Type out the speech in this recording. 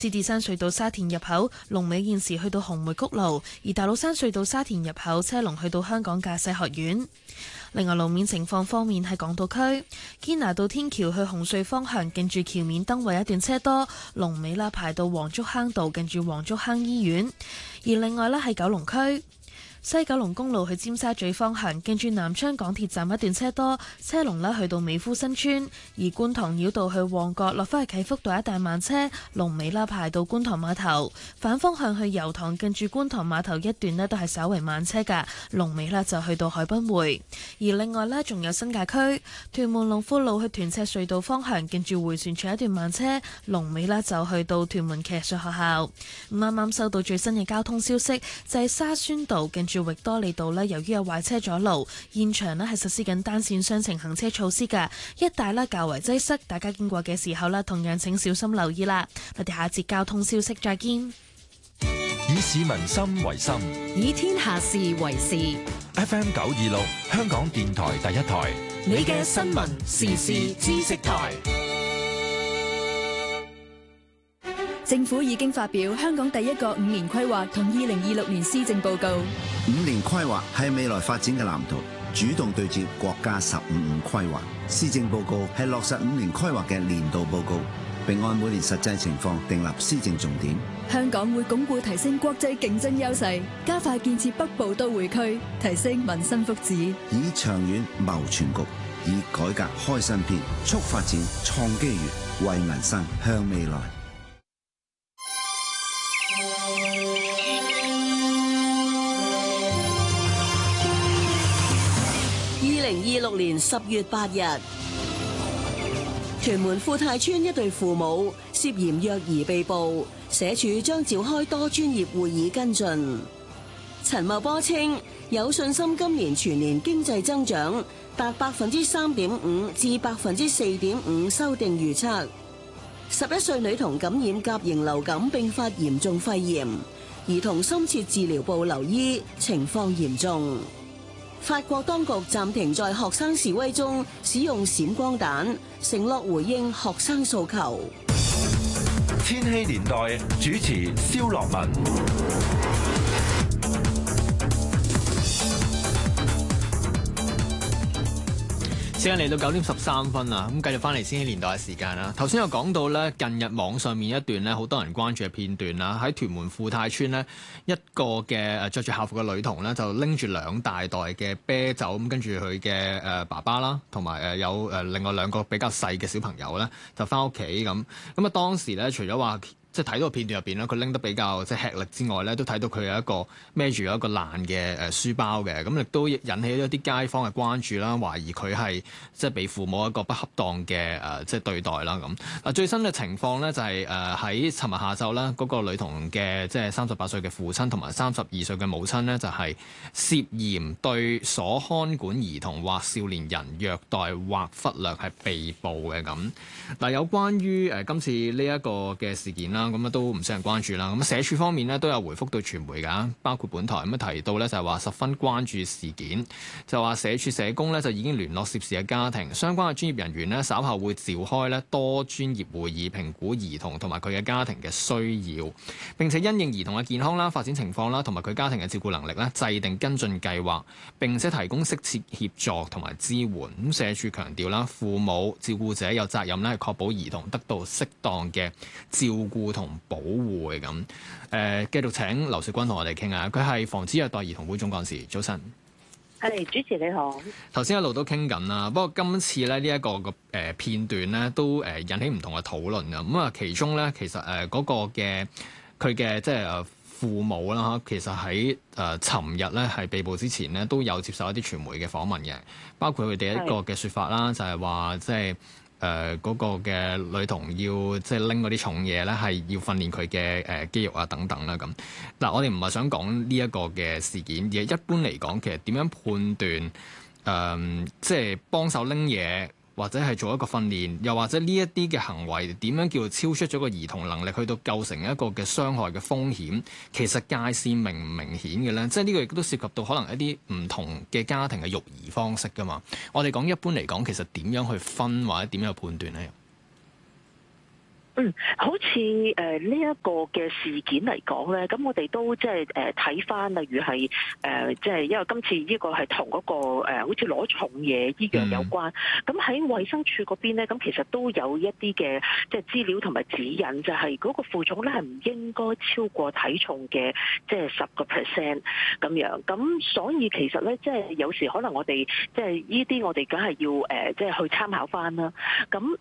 獅子山隧道沙田入口龍尾現時去到紅梅谷路，而大老山隧道沙田入口車龍去到香港駕駛學院。另外路面情況方面，喺港島區堅拿道天橋去紅隧方向，近住橋面燈位一段車多，龍尾啦排到黃竹坑道，近住黃竹坑醫院。而另外咧喺九龍區西九龍公路去尖沙咀方向，近住南昌港鐵站一段車多，車龍啦去到美孚新村；而觀塘繞道去旺角落返去啟福道一帶慢車，龍尾啦排到觀塘碼頭。反方向去油塘，近住觀塘碼頭一段呢都係稍為慢車㗎，龍尾啦就去到海濱匯。而另外呢，仲有新界區屯門龍富路去屯赤隧道方向，近住迴旋處一段慢車，龍尾啦就去到屯門騎術學校。啱啱收到最新嘅交通消息，就係沙宣道近住域多利道呢，由於有壞車阻路，現場呢係實施緊單線雙程行車措施㗎，一帶呢較為擠塞，大家經過嘅時候呢，同樣請小心留意啦。我哋下一節交通消息再見。 以市民心為心， 以天下事為事。 FM 926香港電台第一台， 你嘅新聞時事知識台。 政府已經發表香港第一個5年規劃同2026年施政報告。 5年規劃係未來發展嘅藍圖，主動對接國家15五規劃。施政報告係落實5年規劃嘅年度報告，並按每年實際情況訂立施政重點。 香港會鞏固提升國際競爭優勢，加快建設北部都會區，提升民生福祉， 以長遠謀全局，以改革開新篇，促發展創機遇，為民生向未來。 2026年10月8日，屯門富泰邨一對父母涉嫌虐兒被捕，社署將召開多專業會議跟進。陳茂波稱有信心今年全年經濟增長達3.5%至4.5%修訂預測。11歲女童感染甲型流感並發嚴重肺炎，兒童深切治療部留醫，情況嚴重。法國當局暫停在學生示威中使用閃光彈，承諾回應學生訴求。 千禧年代主持蕭樂文。 時間嚟到9點13分啦，咁繼續翻嚟千禧年代嘅時間啦。頭先有講到咧，近日網上面一段咧，好多人關注嘅片段啦，喺屯門富泰邨呢，一個嘅着住校服嘅女童咧，就拎住2大袋嘅啤酒，咁跟住佢嘅爸爸啦，同埋有另外2個比較細嘅小朋友咧，就翻屋企咁。咁啊當時咧，除咗話即係睇到個片段入邊咧，佢拎得比較即係吃力之外咧，都睇到佢有一個孭住有一個爛嘅書包嘅，咁亦都引起一啲街坊嘅關注啦，懷疑佢係即係被父母一個不恰當嘅即係對待啦咁。嗱最新嘅情況咧就係喺尋日下晝啦，嗰個女童嘅即係38歲嘅父親同埋32歲嘅母親咧，就係涉嫌對所看管兒童或少年人虐待或忽略係被捕嘅咁。嗱有關於今次呢一個嘅事件啦。咁都唔少人關注啦。咁社署方面咧都有回覆到傳媒㗎，包括本台咁提到咧就係話十分關注事件，就話社署社工咧就已經聯絡涉事嘅家庭，相關嘅專業人員咧稍後會召開咧多專業會議，評估兒童同埋佢嘅家庭嘅需要，並且因應兒童嘅健康啦、發展情況啦同埋佢家庭嘅照顧能力咧，制定跟進計劃，並且提供適切協助同埋支援。咁社署強調啦，父母照顧者有責任咧係確保兒童得到適當嘅照顧同保護嘅咁，繼續請劉兆君同我哋傾下，佢係防止虐待兒童會總幹事。早晨， 係主持你好。頭先一路都傾緊啦，不過今次咧呢一個嘅片段咧都引起唔同嘅討論嘅。咁啊，其中咧其實嗰個嘅佢嘅即係父母啦嚇，其實喺尋日咧係被捕之前咧都有接受一啲傳媒嘅訪問嘅，包括佢哋一個嘅説法啦，就係話即係。嗰個嘅女童要即係拎嗰啲重嘢咧，係要訓練佢嘅肌肉啊等等啦咁。嗱，我哋唔係想講呢一個嘅事件，而係一般嚟講，其實點樣判斷即係幫手拎嘢，或者係做一個訓練，又或者呢一啲嘅行為點樣叫做超出咗個兒童能力，去到構成一個嘅傷害嘅風險，其實界線明唔明顯嘅咧？即係呢個亦都涉及到可能一啲唔同嘅家庭嘅育兒方式噶嘛。我哋講一般嚟講，其實點樣去分或者點樣去判斷咧？ 好似呢一個嘅事件嚟講咧，咁我哋都即係睇翻，例如係即係因為今次呢個係同嗰個好似攞重嘢醫藥有關。咁喺衛生署嗰邊咧，咁其實都有一啲嘅即係資料同埋指引，就係嗰個負重咧係唔應該超過體重嘅即係10%咁樣。咁所以其實咧，即係有時可能我哋即係呢啲我哋梗係要即係去參考翻啦。咁